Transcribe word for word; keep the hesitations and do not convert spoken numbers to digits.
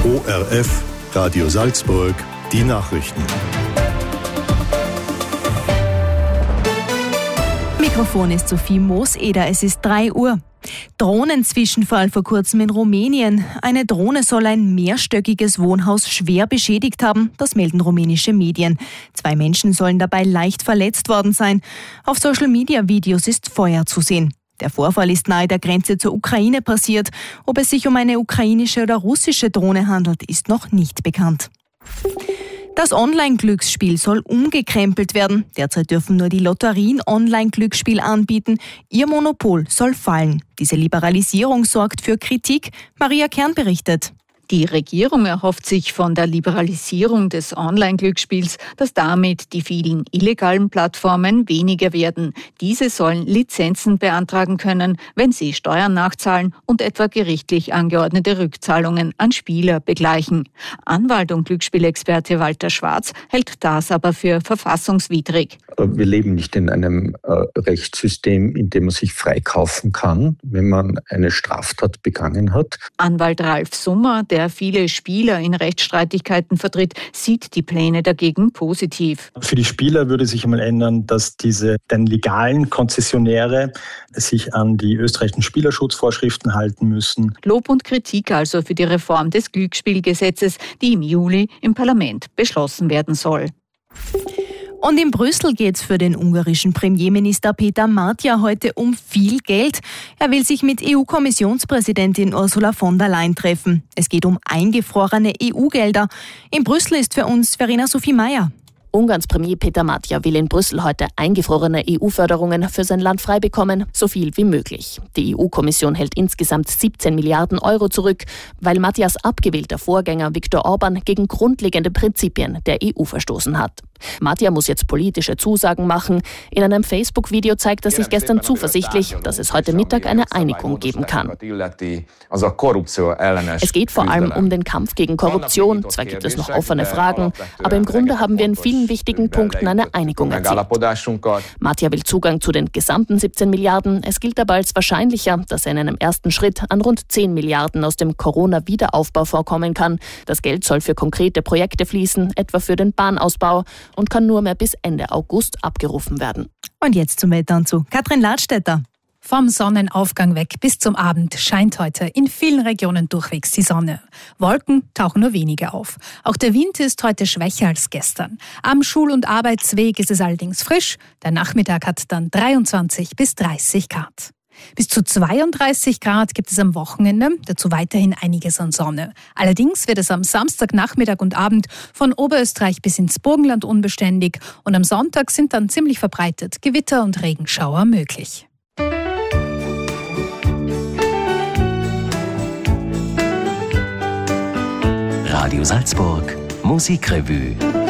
O R F, Radio Salzburg, die Nachrichten. Mikrofon ist Sophie Mooseder, es ist drei Uhr. Drohnenzwischenfall vor kurzem in Rumänien. Eine Drohne soll ein mehrstöckiges Wohnhaus schwer beschädigt haben, das melden rumänische Medien. Zwei Menschen sollen dabei leicht verletzt worden sein. Auf Social-Media-Videos ist Feuer zu sehen. Der Vorfall ist nahe der Grenze zur Ukraine passiert. Ob es sich um eine ukrainische oder russische Drohne handelt, ist noch nicht bekannt. Das Online-Glücksspiel soll umgekrempelt werden. Derzeit dürfen nur die Lotterien Online-Glücksspiel anbieten. Ihr Monopol soll fallen. Diese Liberalisierung sorgt für Kritik. Maria Kern berichtet. Die Regierung erhofft sich von der Liberalisierung des Online-Glücksspiels, dass damit die vielen illegalen Plattformen weniger werden. Diese sollen Lizenzen beantragen können, wenn sie Steuern nachzahlen und etwa gerichtlich angeordnete Rückzahlungen an Spieler begleichen. Anwalt und Glücksspielexperte Walter Schwarz hält das aber für verfassungswidrig. Wir leben nicht in einem äh, Rechtssystem, in dem man sich freikaufen kann, wenn man eine Straftat begangen hat. Anwalt Ralf Summer, der viele Spieler in Rechtsstreitigkeiten vertritt, sieht die Pläne dagegen positiv. Für die Spieler würde sich einmal ändern, dass diese den legalen Konzessionäre sich an die österreichischen Spielerschutzvorschriften halten müssen. Lob und Kritik also für die Reform des Glücksspielgesetzes, die im Juli im Parlament beschlossen werden soll. Und in Brüssel geht es für den ungarischen Premierminister Peter Matjar heute um viel Geld. Er will sich mit E U-Kommissionspräsidentin Ursula von der Leyen treffen. Es geht um eingefrorene E U-Gelder. In Brüssel ist für uns Verena Sophie Meyer. Ungarns Premier Peter Matjar will in Brüssel heute eingefrorene E U-Förderungen für sein Land frei bekommen, so viel wie möglich. Die E U-Kommission hält insgesamt siebzehn Milliarden Euro zurück, weil Matjars abgewählter Vorgänger Viktor Orban gegen grundlegende Prinzipien der E U verstoßen hat. Matjar muss jetzt politische Zusagen machen. In einem Facebook-Video zeigt er sich gestern zuversichtlich, dass es heute Mittag eine Einigung geben kann. Es geht vor allem um den Kampf gegen Korruption. Zwar gibt es noch offene Fragen, aber im Grunde haben wir in vielen wichtigen Punkten eine Einigung erzielt. Matjar will Zugang zu den gesamten siebzehn Milliarden. Es gilt aber als wahrscheinlicher, dass er in einem ersten Schritt an rund zehn Milliarden aus dem Corona-Wiederaufbau vorkommen kann. Das Geld soll für konkrete Projekte fließen, etwa für den Bahnausbau, und kann nur mehr bis Ende August abgerufen werden. Und jetzt zum Wetter zu Katrin Ladstätter. Vom Sonnenaufgang weg bis zum Abend scheint heute in vielen Regionen durchwegs die Sonne. Wolken tauchen nur wenige auf. Auch der Wind ist heute schwächer als gestern. Am Schul- und Arbeitsweg ist es allerdings frisch. Der Nachmittag hat dann dreiundzwanzig bis dreißig Grad. Bis zu zweiunddreißig Grad gibt es am Wochenende, dazu weiterhin einiges an Sonne. Allerdings wird es am Samstagnachmittag und Abend von Oberösterreich bis ins Burgenland unbeständig und am Sonntag sind dann ziemlich verbreitet Gewitter und Regenschauer möglich. Radio Salzburg, Musikrevue.